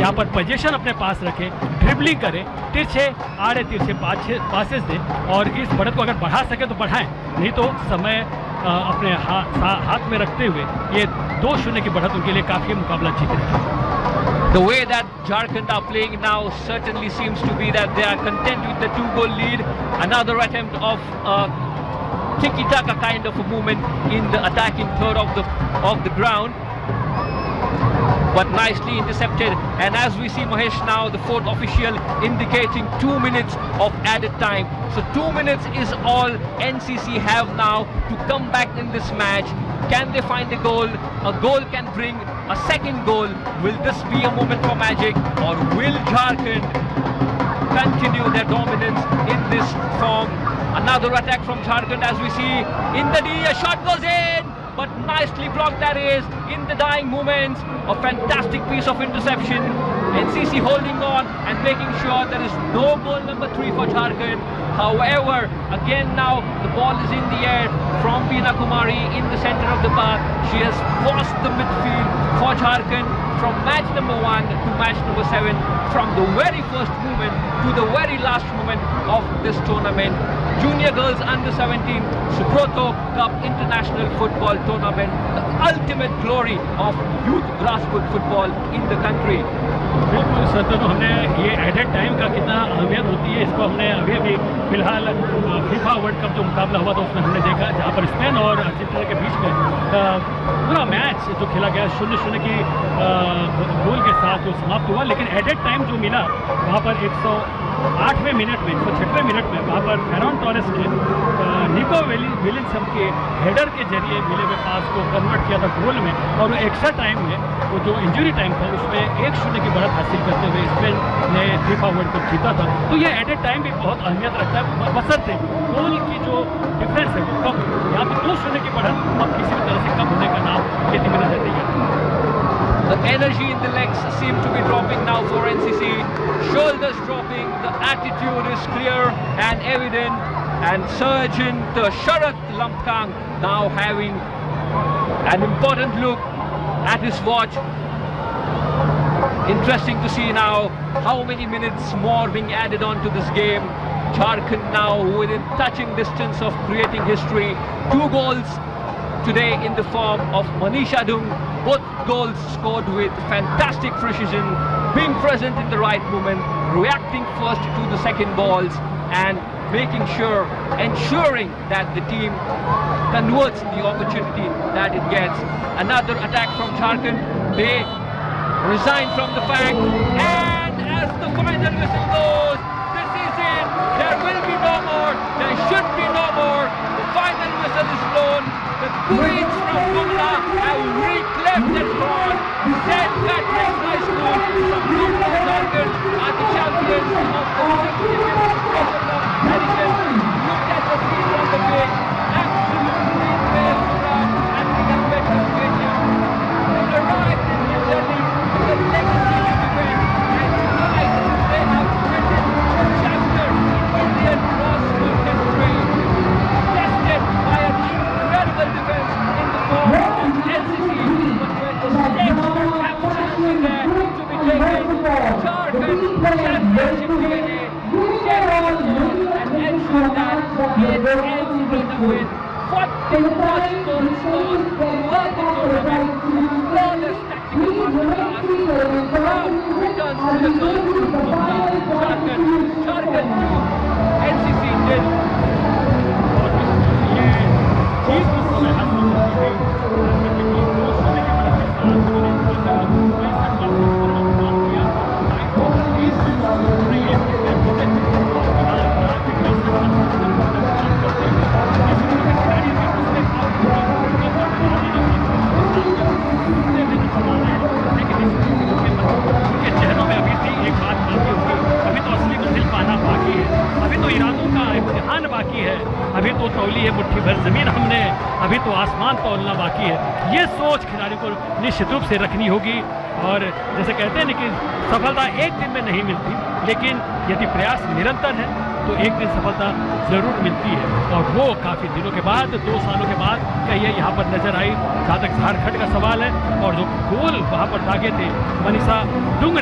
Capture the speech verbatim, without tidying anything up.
यहाँ पर पोजीशन अपने पास रखें, ड्रिबलिंग करें, तिरछे आड़े तिरछे पासेस दें और इस बढ़त को अगर बढ़ा सके तो बढ़ाएं, नहीं तो समय अपने हा, हाथ में रखते हुए ये दो शून्य की बढ़त उनके लिए काफ़ी मुकाबला जीत रही है। The way that Jharkhand are playing now certainly seems to be that they are content with the two-goal lead. Another attempt of a tiki-taka kind of a movement in the attacking third of the of the ground, but nicely intercepted. And as we see Mahesh now, the fourth official indicating two minutes of added time. So two minutes is all N C C have now to come back in this match. Can they find a goal? A goal can bring a second goal. Will this be a moment for magic, or will Jharkhand continue their dominance in this form? Another attack from Jharkhand as we see in the D. A shot goes in, but nicely blocked that is in the dying moments. A fantastic piece of interception. N C C holding on and making sure there is no goal number three for Jharkhand. However, again now the ball is in the air from Beena Kumari in the center of the park. She has crossed the midfield for Jharkhand from match number one to match number seven, from the very first moment to the very last moment of this tournament. Junior Girls Under seventeen Subrata Cup International Football Tournament, the ultimate glory of youth grassroots football in the country. बिल्कुल sir, तो हमने ये added time का कितना अहमियत होती है इसको हमने अभी अभी फिलहाल फीफा वर्ल्ड कप जो मुकाबला हुआ था उसमें हमने देखा, जहाँ पर स्पेन और अर्जेंटीना के बीच में पूरा मैच जो खेला गया शून्य शून्य की गोल के साथ जो समाप्त हुआ, लेकिन एडेड टाइम जो मिला वहाँ पर एक सौ आठवें मिनट में एक सौ छठवें मिनट में वहाँ पर फेरॉन टॉरेस ने निको विलियम्सन के हेडर के जरिए मिले हुए पास को कन्वर्ट किया था गोल में, और वो एक्स्ट्रा टाइम में वो जो इंजरी टाइम था उसमें एक शून्य की बढ़त हासिल करते हुए स्पेन ने फीफा वर्ल्ड कप जीता था। तो ये एडेड टाइम भी बहुत अहमियत रखता है, बशर्ते गोल की जो डिफरेंस है वो कम, यहाँ पर दो शून्य की बढ़त अब किसी भी तरह से कम होने का नाम लेती हुई नजर नहीं है। The energy in the legs seem to be dropping now for N C C. Shoulders dropping, the attitude is clear and evident. And Sergeant uh, Sharat Lampkang now having an important look at his watch. Interesting to see now how many minutes more being added on to this game. Jharkhand now within touching distance of creating history. Two goals today in the form of Manisha Dung. Both goals scored with fantastic precision, being present in the right moment, reacting first to the second balls and making sure, ensuring that the team converts the opportunity that it gets. Another attack from Jharkhand. They resign from the fact, and as the final whistle goes, this is it. There will be no more. There should be no more. The final whistle is blown. The Queens from Bumla have reclaimed that throne. Saint Patrick's High School from Bumla, Jharkhand are the champions of the sixty-fifth edition. Look at the speed on the pitch. Absolutely fair run at the Ambedkar Stadium. They arrived in New Delhi with a legacy to defend, and tonight they have written a chapter in Indian grassroots history. Tested by an incredible defense in the form of N C C, but when the stakes were absolutely there to be taken, Jharkhand championship D N A stepped in and ensured that it ends with a win. forty plus goals scored throughout the tournament, flawless tactical masterclass. Now returns to the goal of Jharkhand. Jharkhand two, N C C nil. चीज को समय हासिल करती है दो शून्य के बढ़त के साथ उन्होंने चेहरों में अभी भी एक बात बाकी होगी, अभी तो असली मंजिल पाना बाकी है, अभी तो इरादों का इम्तिहान बाकी है, अभी तो तौली है मुट्ठी भर जमीन हमने, अभी तो आसमान तौलना बाकी है। ये सोच खिलाड़ियों को निश्चित रूप से रखनी होगी, और जैसे कहते हैं ना कि सफलता एक दिन में नहीं मिलती, लेकिन यदि प्रयास निरंतर है तो एक दिन सफलता ज़रूर मिलती है, और वो काफ़ी दिनों के बाद, दो सालों के बाद कहिए यहाँ पर नजर आई। जहाँ तक झारखंड का सवाल है, और जो गोल वहाँ पर दागे थे मनीषा डुंग